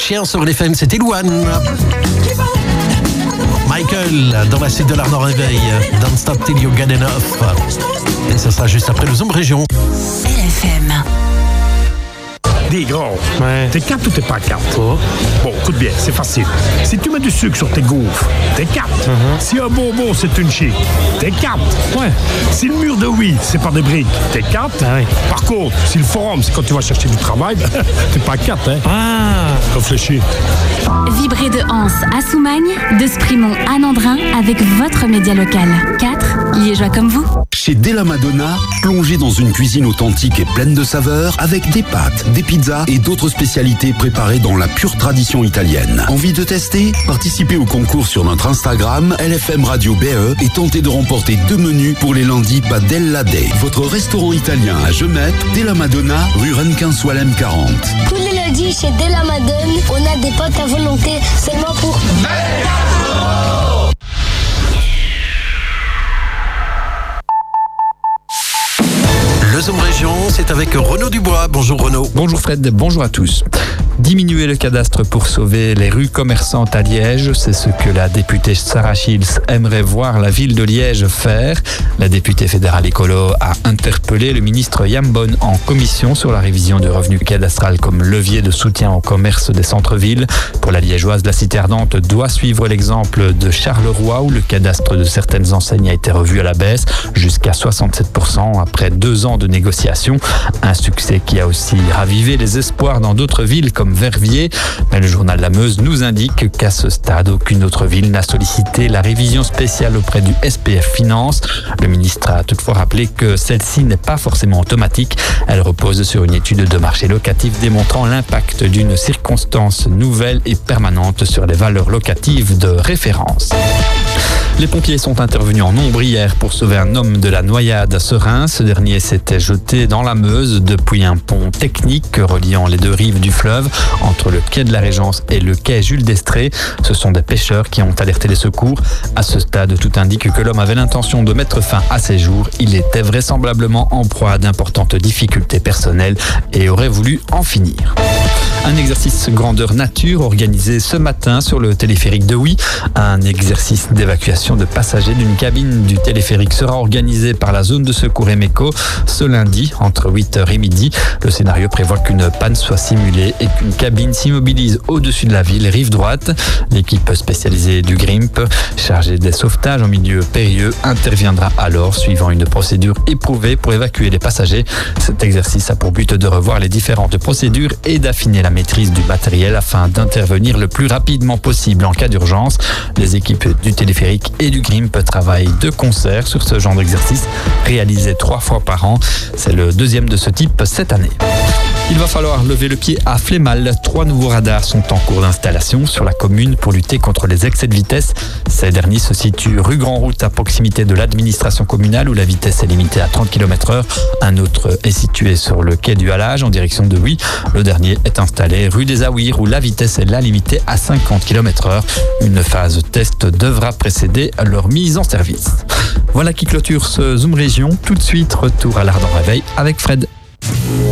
Chien sur l'FM, c'était Louane. Michael, dans la suite de l'Ardent Réveil, Don't Stop Till You Get Enough. Et ce sera juste après le Zoom Région. LFM. Dis gros, Ouais. t'es 4 ou t'es pas 4? Oh. Bon, écoute bien, c'est facile. Si tu mets du sucre sur tes gaufres, t'es 4. Si un bonbon c'est une chic, t'es 4. Ouais. Si le mur de oui c'est pas des briques, t'es 4. Ah oui. Par contre, si le forum c'est quand tu vas chercher du travail, t'es pas 4, hein. Ah. Réfléchis. Vibrez de Anse à Soumagne, de Sprimont à Nandrin avec votre média local. 4 liégeois comme vous. Chez Della Madonna, plongez dans une cuisine authentique et pleine de saveurs avec des pâtes, des pizzas et d'autres spécialités préparées dans la pure tradition italienne. Envie de tester? Participez au concours sur notre Instagram LFM Radio BE et tentez de remporter 2 menus pour les lundis Padella Day. Votre restaurant italien à Gemette, Della Madonna, rue Renquin-Soilem 40. Tous les lundis chez Della Madone, on a des pâtes à volonté seulement pour... Le Zoom Région, c'est avec Renaud Dubois. Bonjour Renaud. Bonjour Fred, bonjour à tous. Diminuer le cadastre pour sauver les rues commerçantes à Liège, c'est ce que la députée Sarah Shields aimerait voir la ville de Liège faire. La députée fédérale écolo a interpellé le ministre Yambon en commission sur la révision du revenu cadastral comme levier de soutien au commerce des centres-villes. Pour la liégeoise, la cité ardente doit suivre l'exemple de Charleroi où le cadastre de certaines enseignes a été revu à la baisse jusqu'à 67% après 2 ans de négociations. Un succès qui a aussi ravivé les espoirs dans d'autres villes comme Verviers. Mais le journal La Meuse nous indique qu'à ce stade, aucune autre ville n'a sollicité la révision spéciale auprès du SPF Finance. Le ministre a toutefois rappelé que celle-ci n'est pas forcément automatique. Elle repose sur une étude de marché locatif démontrant l'impact d'une circonstance nouvelle et permanente sur les valeurs locatives de référence. Les pompiers sont intervenus en nombre hier pour sauver un homme de la noyade à Serein. Ce dernier s'était jeté dans la Meuse depuis un pont technique reliant les 2 rives du fleuve entre le quai de la Régence et le quai Jules d'Estrée. Ce sont des pêcheurs qui ont alerté les secours. À ce stade, tout indique que l'homme avait l'intention de mettre fin à ses jours. Il était vraisemblablement en proie d'importantes difficultés personnelles et aurait voulu en finir. Un exercice grandeur nature organisé ce matin sur le téléphérique de Huy. Un exercice d'évacuation de passagers d'une cabine du téléphérique sera organisé par la zone de secours Emeco ce lundi entre 8h et midi. Le scénario prévoit qu'une panne soit simulée et qu'une cabine s'immobilise au-dessus de la ville rive droite. L'équipe spécialisée du GRIMP, chargée des sauvetages en milieu périlleux, interviendra alors suivant une procédure éprouvée pour évacuer les passagers. Cet exercice a pour but de revoir les différentes procédures et d'affiner la maîtrise du matériel afin d'intervenir le plus rapidement possible en cas d'urgence. Les équipes du téléphérique et du GRIMP travaillent de concert sur ce genre d'exercice réalisé 3 fois par an. C'est le 2e de ce type cette année. Il va falloir lever le pied à Flémal. 3 nouveaux radars sont en cours d'installation sur la commune pour lutter contre les excès de vitesse. Ces derniers se situent rue Grand Route à proximité de l'administration communale où la vitesse est limitée à 30 km/h. Un autre est situé sur le quai du Halage en direction de Huy. Le dernier est installé rue des Aouirs où la vitesse est là limitée à 50 km/h. Une phase test devra précéder leur mise en service. Voilà qui clôture ce Zoom Région. Tout de suite, retour à l'Ardent Réveil avec Fred.